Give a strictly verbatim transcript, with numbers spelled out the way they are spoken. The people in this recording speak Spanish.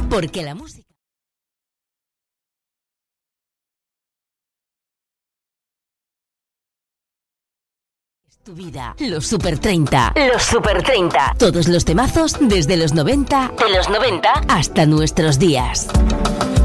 Porque la música es tu vida. Los Super treinta. Los Super treinta. Todos los temazos desde los noventa, de los noventa hasta nuestros días.